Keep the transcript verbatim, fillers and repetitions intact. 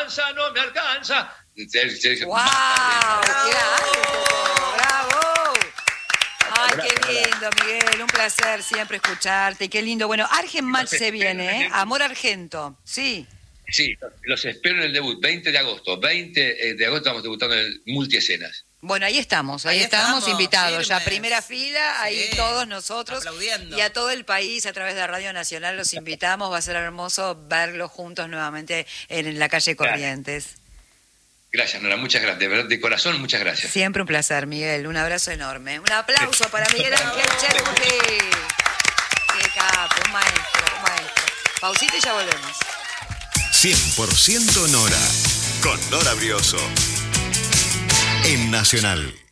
alcanza, no me alcanza. ¡Wow! ¡Bravo! ¡Bravo! Ay, qué lindo, Miguel, un placer siempre escucharte, y qué lindo. Bueno, Argen Match se viene, ¿eh? Amor Argento, sí. Sí, los espero en el debut, veinte de agosto. veinte de agosto estamos debutando en el Multiescenas. Bueno, ahí estamos, ahí, ahí estamos, estamos invitados, firmes. Ya primera fila, sí, ahí todos nosotros aplaudiendo. Y a todo el país a través de Radio Nacional los invitamos, va a ser hermoso verlos juntos nuevamente en la calle Corrientes. Gracias, gracias Nora, muchas gracias, de verdad, de corazón, muchas gracias. Siempre un placer, Miguel, un abrazo enorme. Un aplauso para Miguel Ángel Cherburri. Qué capo, un maestro, un maestro. Pausita y ya volvemos. cien por ciento Nora, con Nora Brioso. En Nacional.